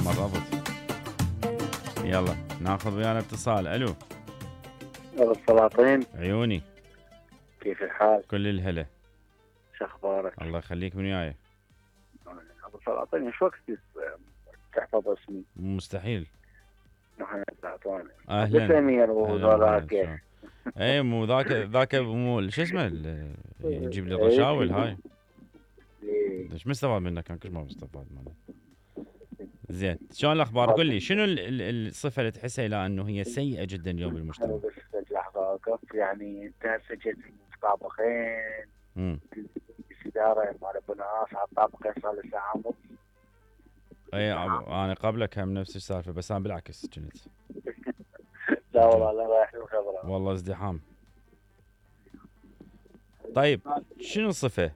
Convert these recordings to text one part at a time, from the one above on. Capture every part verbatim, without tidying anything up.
مرضت. يلا ناخذ ويانا اتصال. الو ابو السلاطين، عيوني، كيف الحال؟ كل الهلا. شو اخبارك؟ الله يخليك، من وياي؟ ابو السلاطين، شو وقت تحفظ اسمي؟ مستحيل. محمد العطواني. اهلا سمير وذولاك. اي مو ذاك ذاك مو شو اسمه يجيب لي الرشاول هاي. ليش مستفاد منك؟ كان كل ما مستفاد منك. زين، شلون الاخبار؟ قل لي شنو الصفه اللي تحسها الى انه هي سيئه جدا اليوم بالمجتمع؟ بس لحظه اوقف، يعني انت هسه جيت طابخين امم السياره مال ابو ناس على الطابخين صار له ساعه ونص. اي انا قبلك هم نفس السالفه، بس انا بالعكس كنت. لا والله انا رايح الخبره. والله ازدحام. طيب شنو الصفه؟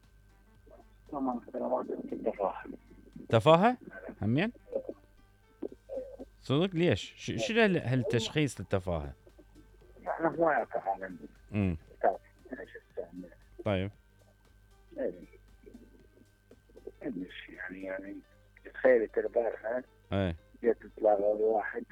تفاهه. تفاهه؟ همين؟ صدق ليش؟ شنو هالتشخيص للتفاهه؟ يعني ما يعرف عالم. امم طيب يعني يعني تخيل انت البارحه ايه جيت تلاقى واحد،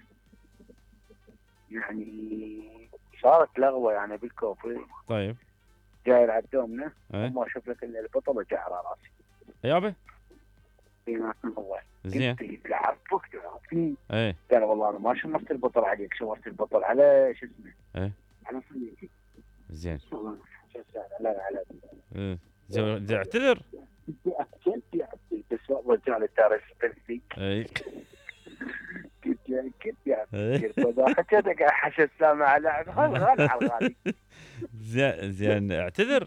يعني صارت لغوه يعني بالكوفي. طيب جاي يلعب دومنا ايه وما اشوف لك الا البطل وجع على راسي. يابا فينا هو زين تلعب فوق تلعب ايه قال والله انا ما شمرت البطل عليك، شمرت البطل على شو اسمه ايه على صديقي. زين لا لا على ايه زين اعتذر. بس رجع لي تاريخ بنسي. ايه كنت يعني كنت يعني حكيتك حش السامع على غالي على الغالي. زين زين اعتذر.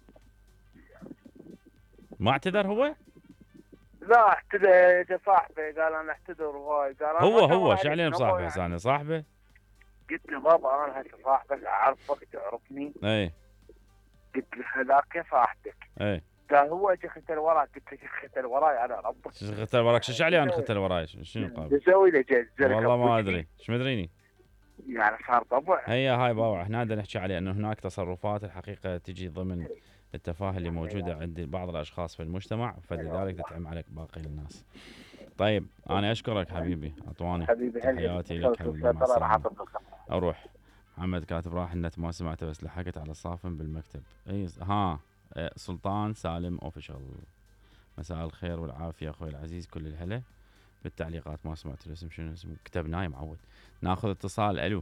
ما اعتذر هو؟ لا اعتذر صاحبي، قال انا اعتذر هواي. قال هو هو شو عليه صاحبه؟ يعني انا صاحبه. قلت له بابا انا هسه صاحبك، اعرفك تعرفني. اي قلت له هذاك صاحبك. اي قال هو اجى ختل وراك. قلت له ختل وراي انا ربك. شو ختل وراك؟ شو عليه انا ختل وراي؟ شنو قال؟ بسوي له جزر. والله ما ادري، ايش مدريني؟ يعني صار طبع. هي هاي بابا، احنا بدنا نحكي عليه انه هناك تصرفات الحقيقه تجي ضمن التفاهه اللي موجوده عند بعض الاشخاص في المجتمع، فلذلك تتعم عليك باقي الناس. طيب انا اشكرك حبيبي عطواني، تحياتي لك حبيبي، مع السلامه. اروح محمد كاتب راح النت ما سمعته بس لحقت على صافن بالمكتب. اي ها سلطان سالم اوفيشال، مساء الخير والعافيه اخوي العزيز، كل الهلا. بالتعليقات ما سمعت الاسم، شنو اسم كتبناه معود. ناخذ اتصال. الو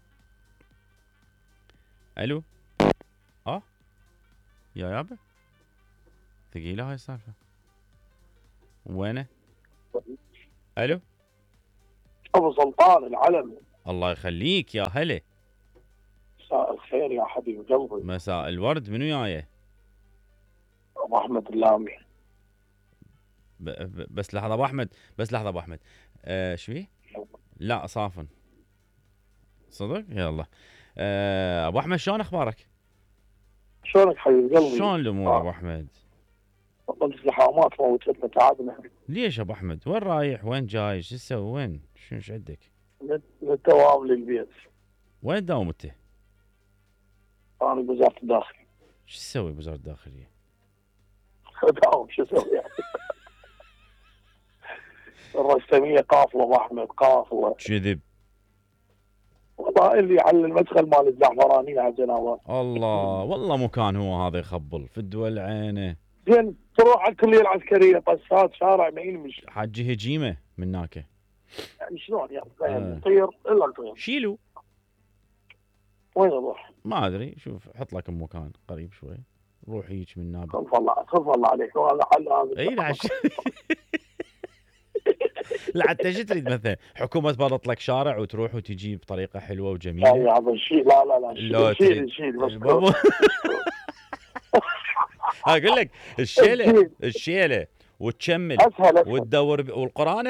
الو اه يا يابا ثقيله هاي السالفه. وينه؟ الو ابو سلطان العلم. الله يخليك يا هلا. مساء الخير يا حبيب قلبي. مساء الورد، منو جايه؟ ابو احمد اللامي. ب... ب... بس لحظه ابو احمد، بس لحظه ابو احمد. آه شو لا صافن صدق. يلا آه ابو احمد شلون اخبارك؟ شلونك حبيب قلبي؟ شلون الامور ابو احمد؟ والله الزحامات موتتنا تعبنا. ليش ابو احمد؟ وين رايح؟ وين جاي؟ شو تسوي؟ وين؟ شنو ايش عندك؟ من الدوام للبيت. وين تداوم انت؟ انا بوزاره الداخليه. شو تسوي بوزاره الداخليه؟ داوم شو اسوي يعني؟ الرسميه قافله ابو احمد قافله. كذب. والله اللي على المدخل مال الزعفرانيه على جنابه. الله والله مكان هو هذا يخبل في الدول عينه. زين تروح على الكليه العسكريه طسات شارع ما يلمش. حجي هجيمه من هناك. يعني شلون يعني طير الا الطير. شيلوا. وين اروح؟ ما ادري، شوف حط لك مكان قريب شوي، روح هيك من نابل. خف الله خف الله عليك، هذا حل هذا. اي لا لا حتى شو تريد مثلا حكومه تبرط لك شارع وتروح وتجي بطريقه حلوه وجميله؟ لا هذا الشيء لا لا لا شيل شيل بس. اقول لك الشيله الشيله وتشمل وتدور والقرانه